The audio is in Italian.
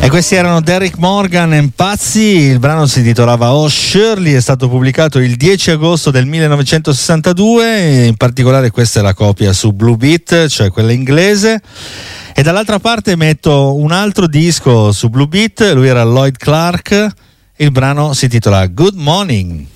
E questi erano Derrick Morgan e Pazzi. Il brano si titolava Oh Shirley, è stato pubblicato il 10 agosto del 1962 e in particolare questa è la copia su Blue Beat, cioè quella inglese. E dall'altra parte metto un altro disco su Blue Beat, lui era Lloyd Clark, il brano si titola Good Morning.